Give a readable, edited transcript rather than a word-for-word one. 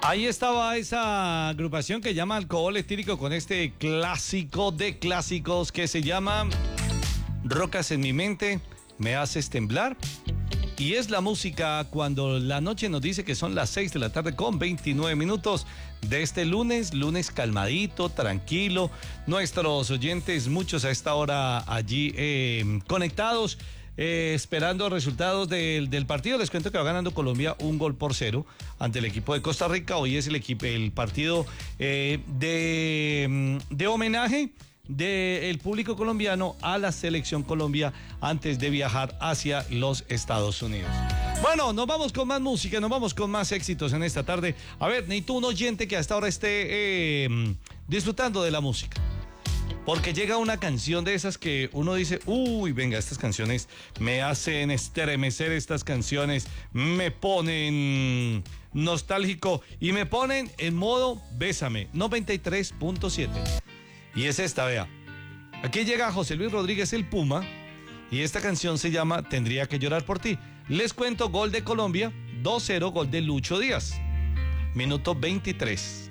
Ahí estaba esa agrupación que llama Alcohol Etílico con este clásico de clásicos que se llama Rocas en mi mente, me haces temblar. Y es la música cuando la noche nos dice que son las 6 de la tarde con 29 minutos de este lunes calmadito, tranquilo. Nuestros oyentes, muchos a esta hora allí conectados, esperando resultados del partido. Les cuento que va ganando Colombia 1-0 ante el equipo de Costa Rica. Hoy es el partido de homenaje del público colombiano a la selección Colombia antes de viajar hacia los Estados Unidos. Bueno, nos vamos con más música, nos vamos con más éxitos en esta tarde. A ver, necesito un oyente que hasta ahora esté disfrutando de la música. Porque llega una canción de esas que uno dice, uy, venga, estas canciones me hacen estremecer, estas canciones me ponen nostálgico y me ponen en modo Bésame, 93.7. Y es esta, vea. Aquí llega José Luis Rodríguez el Puma y esta canción se llama Tendría que llorar por ti. Les cuento, gol de Colombia, 2-0, gol de Lucho Díaz. Minuto 23.